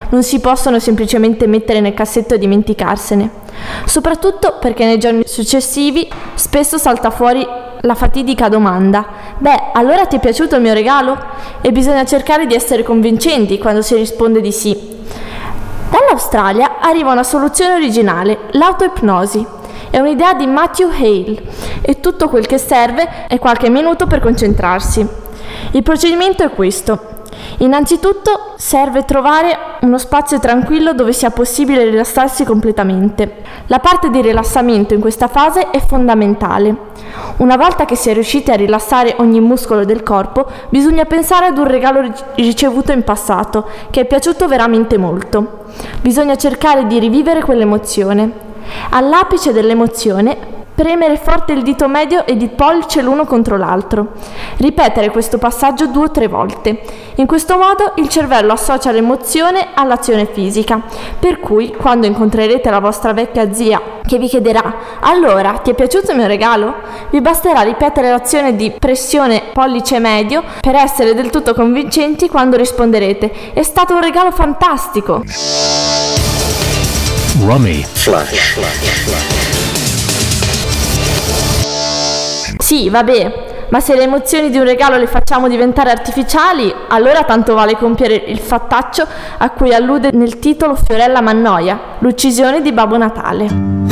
non si possono semplicemente mettere nel cassetto e dimenticarsene. Soprattutto perché nei giorni successivi spesso salta fuori la fatidica domanda: beh, allora ti è piaciuto il mio regalo? E bisogna cercare di essere convincenti quando si risponde di sì. Dall'Australia arriva una soluzione originale, l'autoipnosi. È un'idea di Matthew Hale e tutto quel che serve è qualche minuto per concentrarsi. Il procedimento è questo. Innanzitutto serve trovare uno spazio tranquillo dove sia possibile rilassarsi completamente. La parte di rilassamento in questa fase è fondamentale. Una volta che si è riusciti a rilassare ogni muscolo del corpo, bisogna pensare ad un regalo ricevuto in passato che è piaciuto veramente molto. Bisogna cercare di rivivere quell'emozione. All'apice dell'emozione, premere forte il dito medio ed il pollice l'uno contro l'altro. Ripetere questo passaggio 2 o 3 volte. In questo modo il cervello associa l'emozione all'azione fisica, per cui quando incontrerete la vostra vecchia zia che vi chiederà «Allora, ti è piaciuto il mio regalo?», vi basterà ripetere l'azione di pressione pollice medio per essere del tutto convincenti quando risponderete «È stato un regalo fantastico!». Rummy Flash. Sì, vabbè, ma se le emozioni di un regalo le facciamo diventare artificiali, allora tanto vale compiere il fattaccio a cui allude nel titolo Fiorella Mannoia, l'uccisione di Babbo Natale.